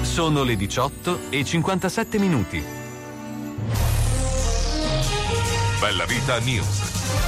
Sono le 18:57. Bella Vita News.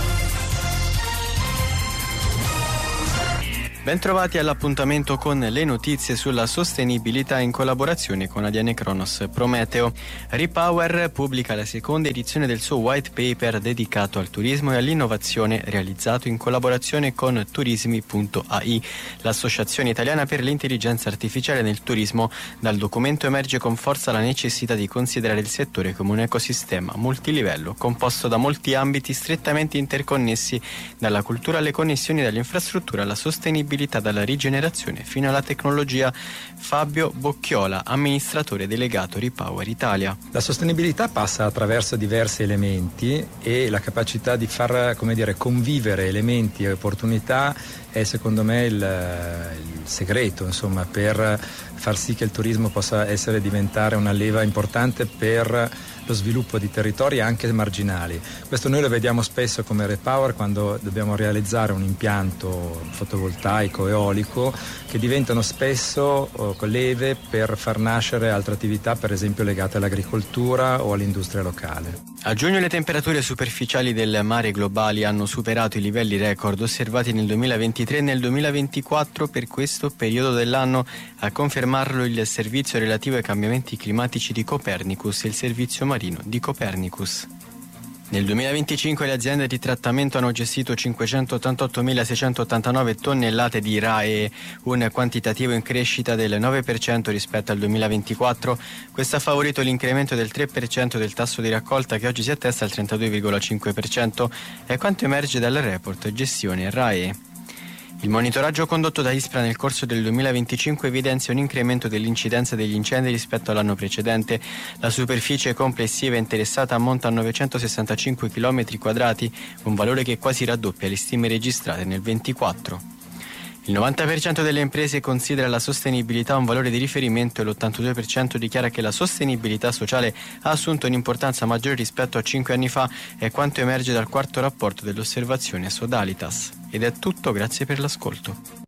Bentrovati all'appuntamento con le notizie sulla sostenibilità in collaborazione con ADN Cronos Prometeo. Repower pubblica la seconda edizione del suo white paper dedicato al turismo e all'innovazione, realizzato in collaborazione con Turismi.ai, l'associazione italiana per l'intelligenza artificiale nel turismo. Dal documento emerge con forza la necessità di considerare il settore come un ecosistema multilivello composto da molti ambiti strettamente interconnessi, dalla cultura alle connessioni, dall'infrastruttura alla sostenibilità, dalla rigenerazione fino alla tecnologia. Fabio Bocchiola, amministratore delegato Repower Italia. La sostenibilità passa attraverso diversi elementi e la capacità di far, convivere elementi e opportunità è secondo me il segreto, per far sì che il turismo possa diventare una leva importante per lo sviluppo di territori anche marginali. Questo noi lo vediamo spesso come Repower quando dobbiamo realizzare un impianto fotovoltaico, eolico, che diventano spesso leve per far nascere altre attività, per esempio legate all'agricoltura o all'industria locale. A giugno le temperature superficiali del mare globali hanno superato i livelli record osservati nel 2023 e nel 2024. Per questo periodo dell'anno, a confermarlo il servizio relativo ai cambiamenti climatici di Copernicus e il servizio marino di Copernicus. Nel 2025 le aziende di trattamento hanno gestito 588.689 tonnellate di RAEE, un quantitativo in crescita del 9% rispetto al 2024. Questo ha favorito l'incremento del 3% del tasso di raccolta, che oggi si attesta al 32,5%, è quanto emerge dal report Gestione RAEE. Il monitoraggio condotto da ISPRA nel corso del 2025 evidenzia un incremento dell'incidenza degli incendi rispetto all'anno precedente. La superficie complessiva interessata ammonta a 965 km², un valore che quasi raddoppia le stime registrate nel 2024. Il 90% delle imprese considera la sostenibilità un valore di riferimento e l'82% dichiara che la sostenibilità sociale ha assunto un'importanza maggiore rispetto a 5 anni fa, è quanto emerge dal quarto rapporto dell'osservazione Sodalitas. Ed è tutto, grazie per l'ascolto.